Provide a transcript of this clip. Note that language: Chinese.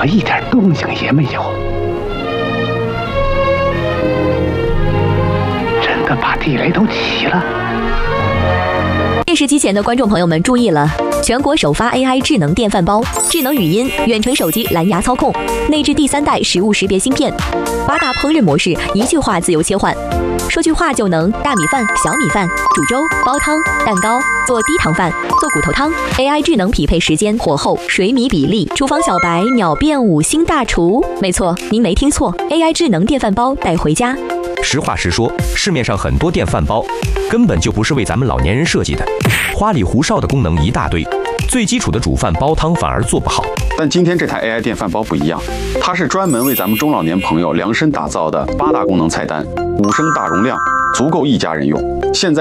么一点动静也没有？真的把地雷都起了？ 电视机前的观众朋友们注意了，全国首发 AI 智能电饭煲，智能语音、远程手机蓝牙操控，内置第3代食物识别芯片，8大烹饪模式一句话自由切换，说句话就能大米饭、小米饭、煮粥、煲汤、蛋糕、做低糖饭、做骨头汤。AI 智能匹配时间、火候、水米比例，厨房小白秒变5星大厨。没错，您没听错 ，AI 智能电饭煲带回家。 实话实说，市面上很多电饭煲根本就不是为咱们老年人设计的，花里胡哨的功能一大堆，最基础的煮饭煲汤反而做不好。 但今天这台 AI 电饭煲不一样，它是专门为咱们中老年朋友量身打造的8大功能菜单，5升大容量，足够一家人用。现在